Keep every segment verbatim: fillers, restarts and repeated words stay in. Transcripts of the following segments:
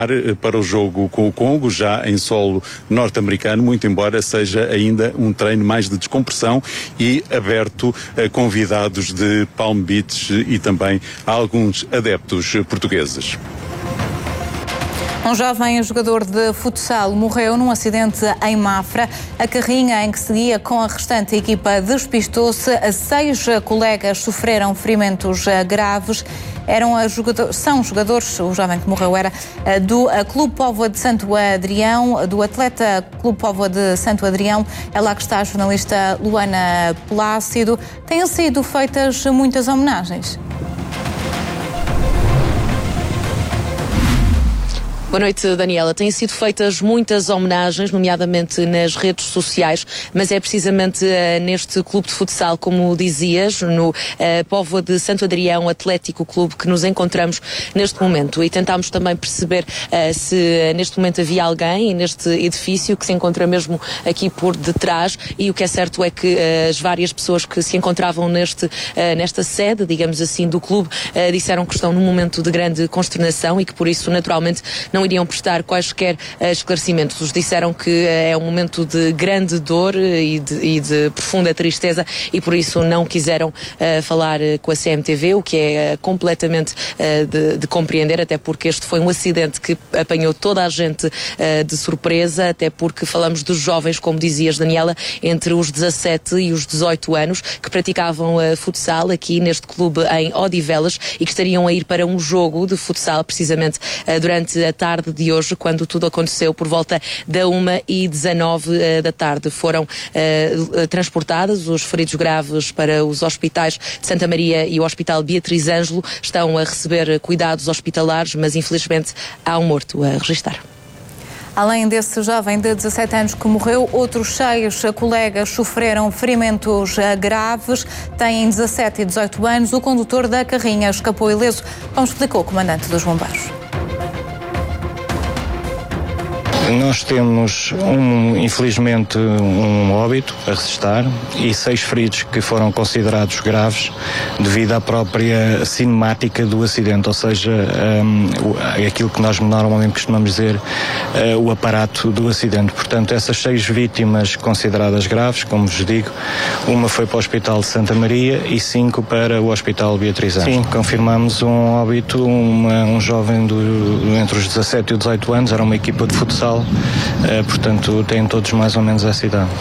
para o jogo com o Congo, já em solo norte-americano, muito embora seja ainda um treino mais de descompressão e aberto a convidados de Palm Beach e também a alguns adeptos portugueses. Um jovem jogador de futsal morreu num acidente em Mafra. A carrinha em que seguia com a restante equipa despistou-se. Seis colegas sofreram ferimentos graves. Eram jogador, são jogadores, o jovem que morreu era do Clube Póvoa de Santo Adrião, do Atleta Clube Póvoa de Santo Adrião. É lá que está a jornalista Luana Plácido. Têm sido feitas muitas homenagens. Boa noite, Daniela. Têm sido feitas muitas homenagens, nomeadamente nas redes sociais, mas é precisamente uh, neste clube de futsal, como dizias, no uh, Póvoa de Santo Adrião Atlético Clube, que nos encontramos neste momento. E tentámos também perceber uh, se uh, neste momento havia alguém neste edifício que se encontra mesmo aqui por detrás, e o que é certo é que uh, as várias pessoas que se encontravam neste, uh, nesta sede, digamos assim, do clube, uh, disseram que estão num momento de grande consternação e que por isso, naturalmente, não não iriam prestar quaisquer uh, esclarecimentos. Disseram que uh, é um momento de grande dor uh, e, de, e de profunda tristeza e por isso não quiseram uh, falar uh, com a C M T V, o que é uh, completamente uh, de, de compreender, até porque este foi um acidente que apanhou toda a gente uh, de surpresa, até porque falamos dos jovens, como dizias, Daniela, entre os dezassete e os dezoito anos, que praticavam uh, futsal aqui neste clube em Odivelas e que estariam a ir para um jogo de futsal precisamente uh, durante a tarde de hoje, quando tudo aconteceu por volta da uma e dezanove uh, da tarde. Foram uh, transportados os feridos graves para os hospitais de Santa Maria e o Hospital Beatriz Ângelo. Estão a receber cuidados hospitalares, mas infelizmente há um morto a registrar. Além desse jovem de dezassete anos que morreu, outros seis colegas sofreram ferimentos graves. Têm dezassete e dezoito anos. O condutor da carrinha escapou ileso, como explicou o comandante dos bombeiros. Nós temos, um, infelizmente, um óbito a registrar e seis feridos que foram considerados graves devido à própria cinemática do acidente, ou seja, um, aquilo que nós normalmente costumamos dizer, uh, o aparato do acidente. Portanto, essas seis vítimas consideradas graves, como vos digo, uma foi para o Hospital de Santa Maria e cinco para o Hospital Beatriz Ângelo. Sim, confirmamos um óbito, uma, um jovem do, entre os dezassete e os dezoito anos, era uma equipa de futsal. Uh, portanto, têm todos mais ou menos essa idade.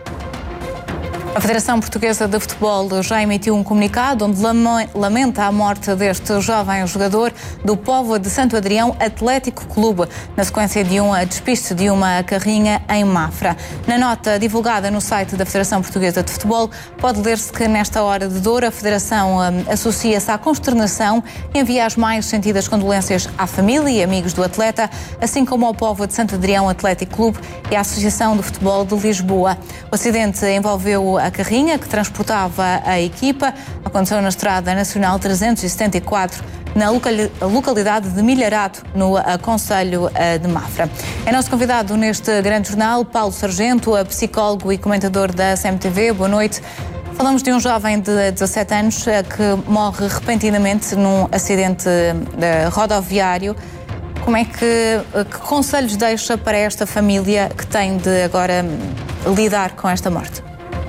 A Federação Portuguesa de Futebol já emitiu um comunicado onde lamenta a morte deste jovem jogador do Póvoa de Santo Adrião Atlético Clube, na sequência de um despiste de uma carrinha em Mafra. Na nota divulgada no site da Federação Portuguesa de Futebol, pode ler-se que nesta hora de dor a Federação um, associa-se à consternação e envia as mais sentidas condolências à família e amigos do atleta, assim como ao Póvoa de Santo Adrião Atlético Clube e à Associação de Futebol de Lisboa. O acidente envolveu a carrinha que transportava a equipa. Aconteceu na Estrada Nacional trezentos e setenta e quatro, na localidade de Milharado, no concelho de Mafra. É nosso convidado neste grande jornal, Paulo Sargento, psicólogo e comentador da C M T V. Boa noite. Falamos de um jovem de dezassete anos que morre repentinamente num acidente rodoviário. Como é que, que conselhos deixa para esta família que tem de agora lidar com esta morte?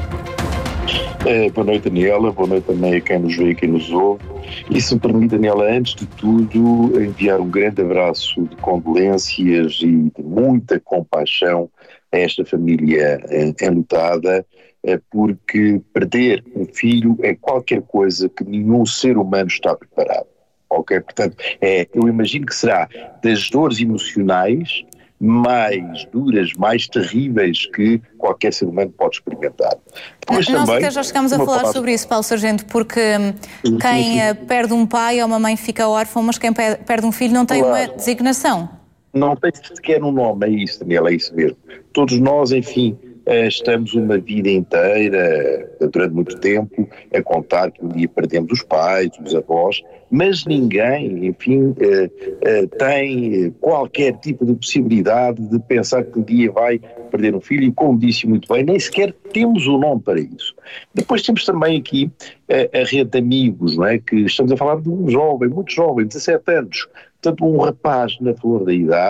É, boa noite, Daniela, boa noite também a quem nos vê e quem nos ouve. E se me permite, Daniela, antes de tudo, enviar um grande abraço de condolências e de muita compaixão a esta família enlutada, porque perder um filho é qualquer coisa que nenhum ser humano está preparado. Ok? Portanto, é, eu imagino que será das dores emocionais mais duras, mais terríveis que qualquer ser humano pode experimentar. Depois Nós também, até já chegamos a falar palavra... sobre isso, Paulo Sargento, porque sim, quem sim, sim. perde um pai ou uma mãe fica órfão, mas quem perde um filho não tem claro. uma designação. Não tem sequer um nome, é isso, Daniela, é isso mesmo. Todos nós, enfim, estamos uma vida inteira, durante muito tempo, a contar que um dia perdemos os pais, os avós, mas ninguém, enfim, tem qualquer tipo de possibilidade de pensar que um dia vai perder um filho e, como disse muito bem, nem sequer temos um nome para isso. Depois temos também aqui a, a rede de amigos, não é? Que estamos a falar de um jovem, muito jovem, dezassete anos, Portanto, um rapaz na flor da idade,